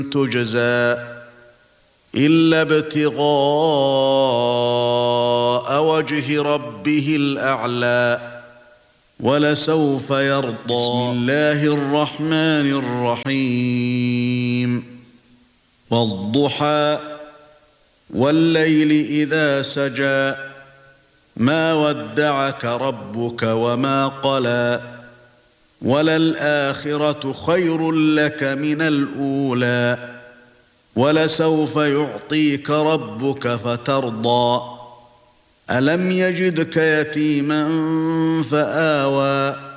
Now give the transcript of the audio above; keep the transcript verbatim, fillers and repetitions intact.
تجزى إلا ابتغاء وجه ربه الأعلى ولسوف يرضى. بسم الله الرحمن الرحيم والضحى والليل إذا سجى ما ودعك ربك وما قلى وللآخرة خير لك من الأولى ولسوف يعطيك ربك فترضى ألم يجدك يتيما فآوى